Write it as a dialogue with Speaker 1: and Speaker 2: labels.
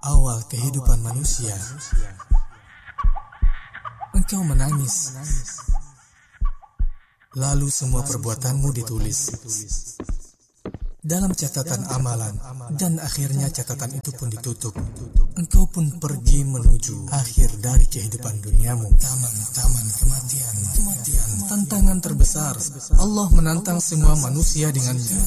Speaker 1: awal kehidupan manusia. Engkau menangis, lalu semua perbuatanmu ditulis dalam catatan amalan, dan akhirnya catatan itu pun ditutup. Engkau pun pergi menuju akhir dari kehidupan duniamu. Taman kematian. Tantangan terbesar Allah menantang semua manusia dengannya.